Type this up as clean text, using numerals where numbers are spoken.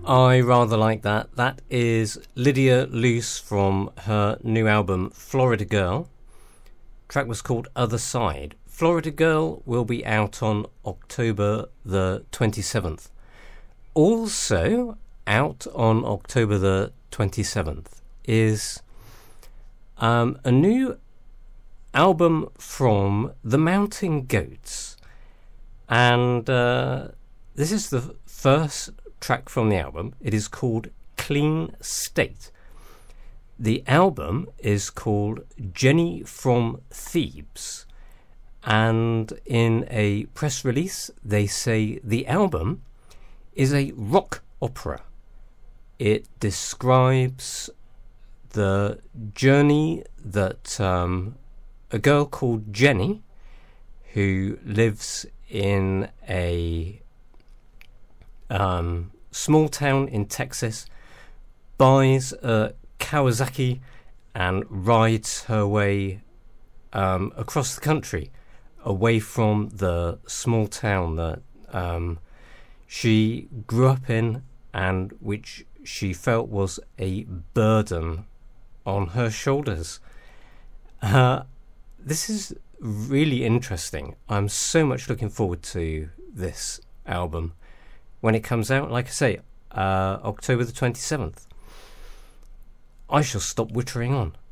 I rather like that. That is Lydia Luce from her new album Florida Girl. Track was called Other Side. Florida Girl will be out on October the 27th. Also out on October the 27th is a new album from the Mountain Goats. And this is the first track from the album. It is called Clean State. The album is called Jenny from Thebes, and in a press release they say the album is a rock opera. It describes the journey that a girl called Jenny, who lives in a small town in Texas, buys a Kawasaki and rides her way across the country, away from the small town that she grew up in and which she felt was a burden on her shoulders. This is really interesting. I'm so much looking forward to this album when it comes out. Like I say, October the 27th. I shall stop wittering on.